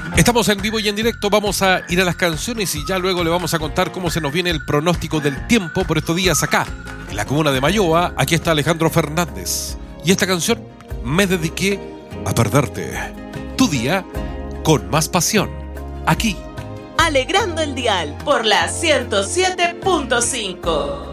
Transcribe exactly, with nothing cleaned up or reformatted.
Estamos en vivo y en directo, vamos a ir a las canciones y ya luego le vamos a contar cómo se nos viene el pronóstico del tiempo por estos días acá, en la comuna de Mayoa. Aquí está Alejandro Fernández. Y esta canción, Me dediqué a perderte. Tu día con más pasión. Aquí. Alegrando el dial por la ciento siete punto cinco.